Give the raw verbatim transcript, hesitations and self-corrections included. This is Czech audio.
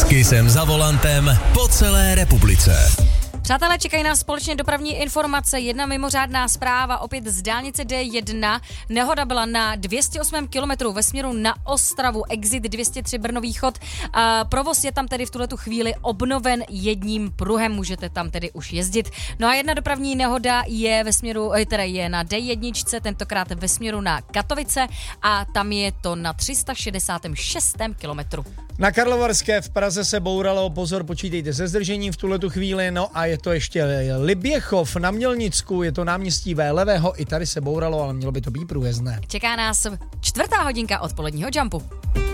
S Kissem za volantem po celé republice. Přátelé, čekají nás společně dopravní informace. Jedna mimořádná zpráva opět z dálnice D jedna. Nehoda byla na dvě stě osm kilometrů ve směru na Ostravu, exit dvě stě tři Brno východ. A provoz je tam tedy v tuhletu chvíli obnoven jedním pruhem, můžete tam tedy už jezdit. No a jedna dopravní nehoda je ve směru, teda je na D jedna, tentokrát ve směru na Katovice a tam je to na tři sta šedesát šest kilometru. Na Karlovarské v Praze se bouralo, pozor, počítejte se zdržením v tuhletu chvíli, no a je to ještě Liběchov na Mělnicku, je to náměstí V levého, i tady se bouralo, ale mělo by to být průjezdné. Čeká nás čtvrtá hodinka odpoledního Jumpu.